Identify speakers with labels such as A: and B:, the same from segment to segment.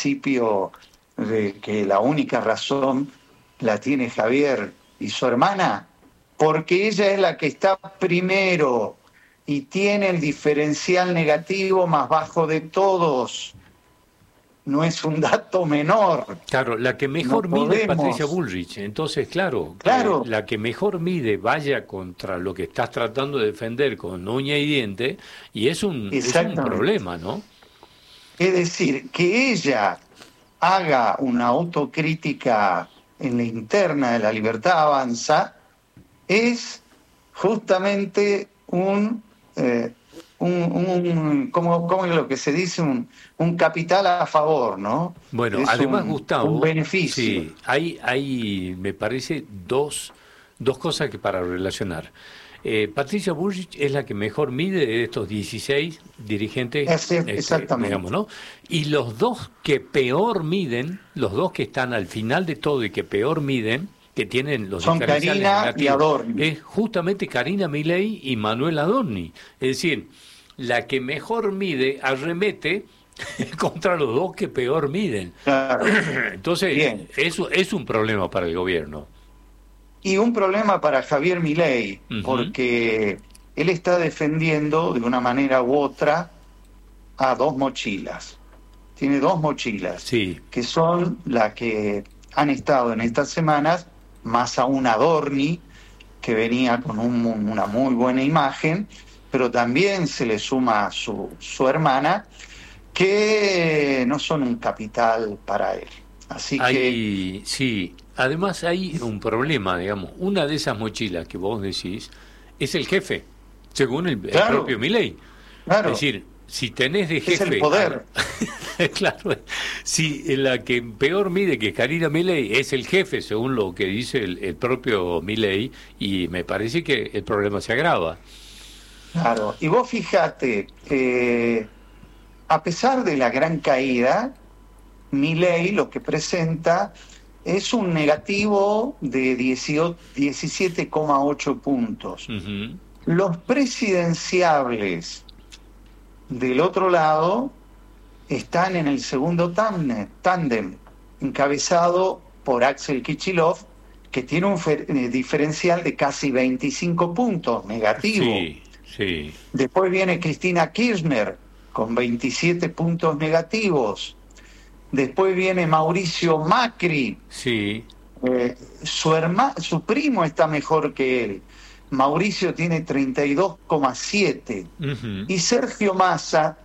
A: principio de que la única razón la tiene Javier y su hermana, porque ella es la que está primero y tiene el diferencial negativo más bajo de todos. No es un dato menor.
B: Claro, la que
A: No
B: mejor mide es Patricia
A: podemos.
B: Bullrich. Entonces, claro, que
A: Claro,
B: la que mejor mide vaya contra lo que estás tratando de defender con uña y diente, y es un
A: exactamente.
B: problema, ¿no?
A: Es decir, que ella haga una autocrítica en la interna de La Libertad Avanza es justamente ¿cómo es lo que se dice? Un capital a favor, ¿no?
B: Bueno,
A: Es
B: además,
A: un
B: Gustavo,
A: beneficio.
B: sí, hay, me parece, dos cosas que para relacionar. Patricia Bullrich es la que mejor mide de estos 16 dirigentes, digamos,
A: Exactamente.
B: ¿no? Y los dos que peor miden, los dos que están al final de todo y que peor miden, que tienen los
A: Son
B: diferenciales
A: Karina y
B: negativos,
A: Adorni.
B: es justamente Karina Milei y Manuel Adorni. Es decir, la que mejor mide arremete contra los dos que peor miden.
A: Claro.
B: Entonces,
A: Bien.
B: eso es un problema para el gobierno.
A: Y un problema para Javier Milei,
B: Ujú.
A: porque él está defendiendo de una manera u otra a dos mochilas. Tiene dos mochilas,
B: Sí,
A: que son las que han estado en estas semanas, más a un Adorni, que venía con una muy buena imagen, pero también se le suma a su hermana, que no son un capital para él. Así que,
B: sí. Además hay un problema, digamos. Una de esas mochilas que vos decís es el jefe, según el
A: claro,
B: propio Milei. Es
A: claro,
B: decir, si tenés de
A: es el
B: jefe
A: poder.
B: claro, si la que peor mide que Karina Milei es el jefe, según lo que dice el propio Milei, y me parece que el problema se agrava.
A: Claro, y vos fijate, a pesar de la gran caída, Milei lo que presenta es un negativo de 17,8 puntos.
B: Ujú.
A: Los presidenciables del otro lado están en el segundo tándem, encabezado por Axel Kicillof, que tiene un diferencial de casi 25 puntos negativo.
B: Sí, sí,
A: Después viene Cristina Kirchner con 27 puntos negativos. Después viene Mauricio Macri.
B: sí.
A: Su primo está mejor que él. Mauricio tiene 32,7
B: Ujú.
A: y Sergio Massa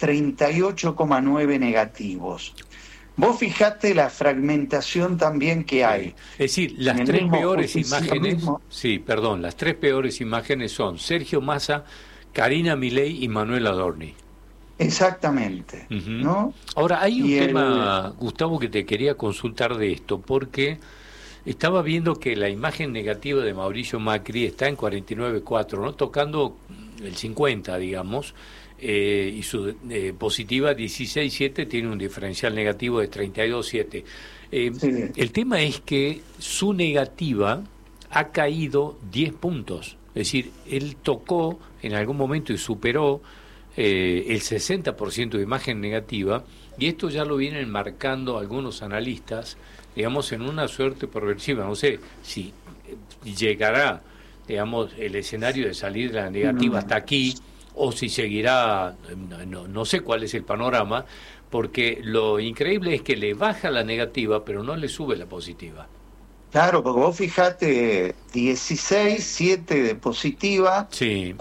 A: 38,9 negativos. Vos fijate la fragmentación también que
B: Sí.
A: hay.
B: Es decir,
A: En
B: las
A: el
B: tres
A: mismo
B: peores imágenes,
A: justicialismo,
B: sí, perdón, las tres peores imágenes son Sergio Massa, Karina Milei y Manuel Adorni.
A: exactamente,
B: Ujú.
A: ¿no?
B: Ahora, hay un
A: Y el,
B: tema, Gustavo, que te quería consultar de esto, porque estaba viendo que la imagen negativa de Mauricio Macri está en 49,4, ¿no? Tocando el 50, digamos, y su positiva 16,7 tiene un diferencial negativo de 32,7. Eh,
A: sí,
B: el tema es que su negativa ha caído 10 puntos. Es decir, él tocó en algún momento y superó el 60% de imagen negativa, y esto ya lo vienen marcando algunos analistas, digamos, en una suerte progresiva. No sé si llegará, digamos, el escenario de salir de la negativa hasta aquí, o si seguirá, no sé cuál es el panorama, porque lo increíble es que le baja la negativa, pero no le sube la positiva.
A: claro, porque vos fijate, 16,7 de positiva,
B: Sí,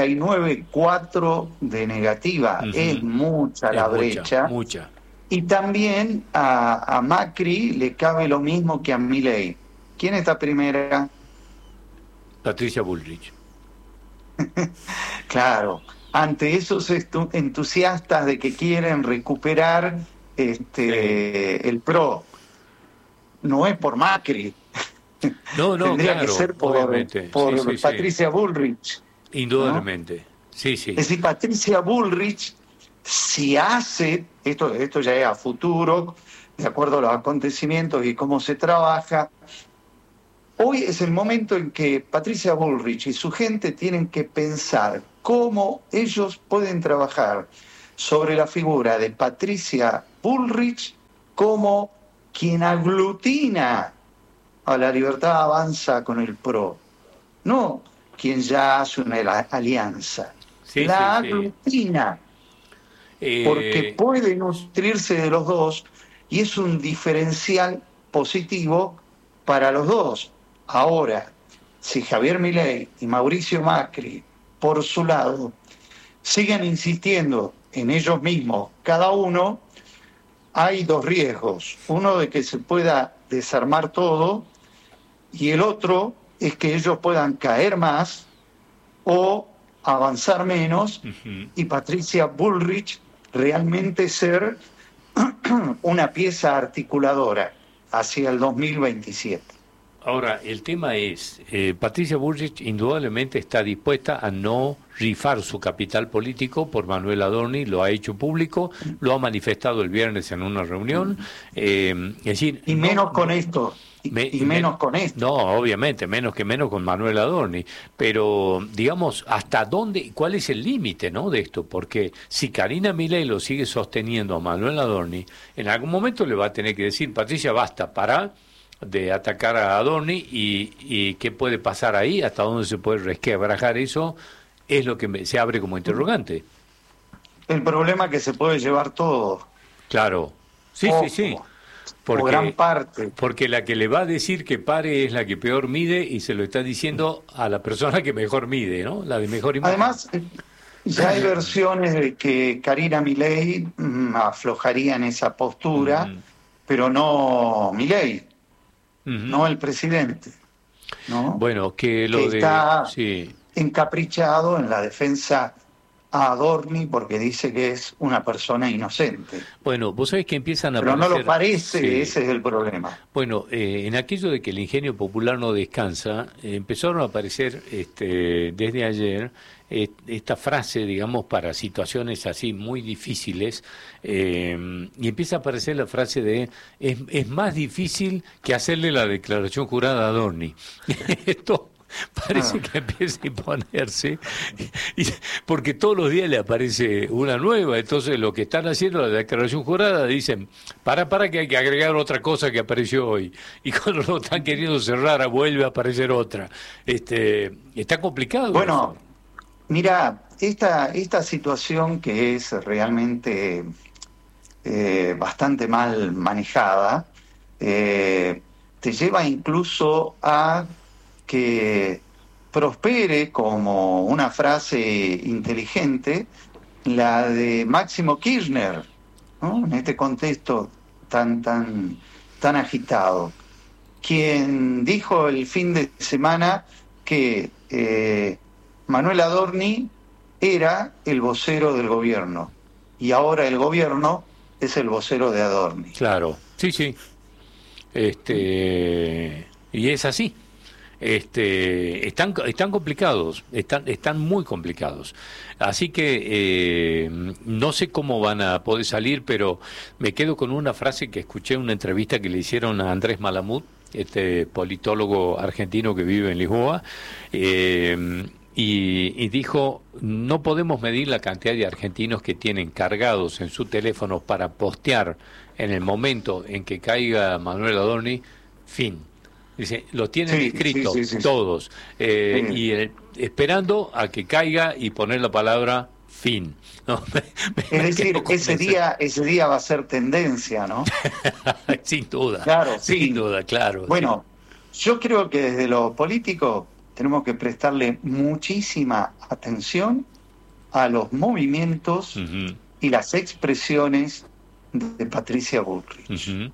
A: 49,4 de negativa. Es
B: ujú,
A: mucha
B: es
A: la
B: mucha,
A: brecha.
B: mucha.
A: Y también a Macri le cabe lo mismo que a Milei. ¿Quién está primera?
B: Patricia Bullrich.
A: Claro, ante esos entusiastas de que quieren recuperar
B: Sí.
A: el PRO, no es por Macri,
B: No, no,
A: tendría que
B: claro,
A: ser
B: obviamente, sí, sí,
A: por
B: sí,
A: Patricia Bullrich, ¿no?
B: indudablemente, sí,
A: Es
B: sí,
A: decir, Patricia Bullrich, si hace, esto ya es a futuro, de acuerdo a los acontecimientos y cómo se trabaja, hoy es el momento en que Patricia Bullrich y su gente tienen que pensar cómo ellos pueden trabajar sobre la figura de Patricia Bullrich como quien aglutina a la Libertad Avanza con el PRO, no quien ya hace una alianza,
B: Sí,
A: la
B: sí,
A: aglutina,
B: sí.
A: porque puede nutrirse de los dos y es un diferencial positivo para los dos. Ahora, si Javier Milei y Mauricio Macri, por su lado, siguen insistiendo en ellos mismos, cada uno, hay dos riesgos. Uno de que se pueda desarmar todo y el otro es que ellos puedan caer más o avanzar menos y Patricia Bullrich realmente ser una pieza articuladora hacia el 2027.
B: Ahora, el tema es, Patricia Bullrich indudablemente está dispuesta a no rifar su capital político por Manuel Adorni, lo ha hecho público, lo ha manifestado el viernes en una reunión, es decir...
A: Y menos con esto, menos con esto.
B: No, obviamente, menos con Manuel Adorni, pero digamos, ¿hasta dónde, cuál es el límite, ¿no?, de esto? Porque si Karina Milei lo sigue sosteniendo a Manuel Adorni, en algún momento le va a tener que decir, Patricia, basta, para de atacar a Adorni y qué puede pasar ahí, hasta dónde se puede resquebrajar eso, es lo que se abre como interrogante.
A: El problema es que se puede llevar todo.
B: Claro, sí,
A: Ojo,
B: sí.
A: Por gran parte.
B: Porque la que le va a decir que pare es la que peor mide y se lo está diciendo a la persona que mejor mide, ¿no? La de mejor imagen.
A: Además, ya hay versiones de que Karina Milei aflojaría en esa postura, pero no Milei. No el presidente, ¿no?
B: Bueno, que
A: está
B: sí,
A: encaprichado en la defensa a Adorni porque dice que es una persona inocente.
B: Bueno, vos sabés que empiezan a
A: Pero
B: aparecer...
A: no lo parece,
B: sí.
A: Ese es el problema.
B: Bueno, en aquello de que el ingenio popular no descansa, empezaron a aparecer desde ayer esta frase, digamos, para situaciones así muy difíciles, y empieza a aparecer la frase de es más difícil que hacerle la declaración jurada a Adorni. Esto parece que empieza a imponerse, porque todos los días le aparece una nueva, entonces lo que están haciendo la declaración jurada dicen, para que hay que agregar otra cosa que apareció hoy, y cuando lo están queriendo cerrar vuelve a aparecer otra. Está complicado.
A: Bueno,
B: eso.
A: Mira, esta situación que es realmente bastante mal manejada, te lleva incluso a que prospere como una frase inteligente la de Máximo Kirchner, ¿no?, en este contexto tan agitado, quien dijo el fin de semana que Manuel Adorni era el vocero del gobierno y ahora el gobierno es el vocero de Adorni.
B: Claro, sí. Y es así. Están complicados, están muy complicados. Así que no sé cómo van a poder salir, pero me quedo con una frase que escuché en una entrevista que le hicieron a Andrés Malamud, politólogo argentino que vive en Lisboa, y dijo, no podemos medir la cantidad de argentinos que tienen cargados en su teléfono para postear en el momento en que caiga Manuel Adorni, fin. Dice, lo tienen escrito todos, y esperando a que caiga y poner la palabra fin. ¿No?
A: Es decir, ese día va a ser tendencia, ¿no?
B: Sin duda,
A: claro,
B: sin duda, claro.
A: Bueno, yo creo que desde lo político tenemos que prestarle muchísima atención a los movimientos y las expresiones de Patricia Bullrich.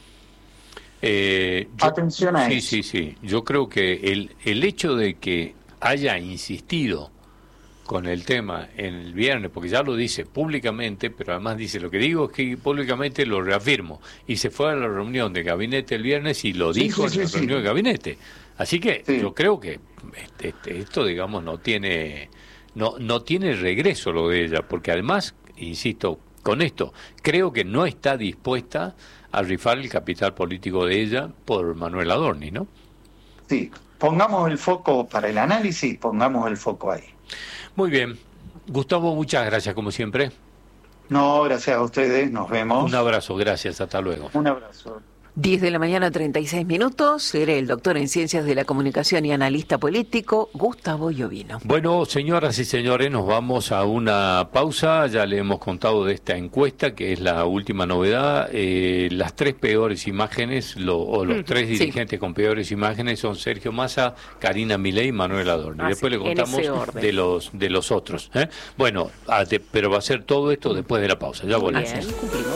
A: Atención a eso.
B: Sí. Yo creo que el hecho de que haya insistido con el tema en el viernes, porque ya lo dice públicamente, pero además dice, lo que digo es que públicamente lo reafirmo, y se fue a la reunión de gabinete el viernes y lo dijo en la reunión de gabinete. Así que yo creo que esto, digamos, no tiene regreso lo de ella, porque además, insisto, con esto, creo que no está dispuesta a rifar el capital político de ella por Manuel Adorni, ¿no?
A: Sí, pongamos el foco para el análisis, pongamos el foco ahí.
B: Muy bien. Gustavo, muchas gracias como siempre.
A: No, gracias a ustedes, nos vemos.
B: Un abrazo, gracias, hasta luego.
A: Un abrazo.
C: 10 de la mañana, 36 minutos. Era el doctor en Ciencias de la Comunicación y analista político, Gustavo Llovino.
B: Bueno, señoras y señores, nos vamos a una pausa. Ya le hemos contado de esta encuesta, que es la última novedad. Las tres peores imágenes, los tres dirigentes con peores imágenes son Sergio Massa, Karina Milei y Manuel Adorni. Después le contamos de los otros. Bueno, pero va a ser todo esto después de la pausa. Ya volvemos.
C: Cumplimos.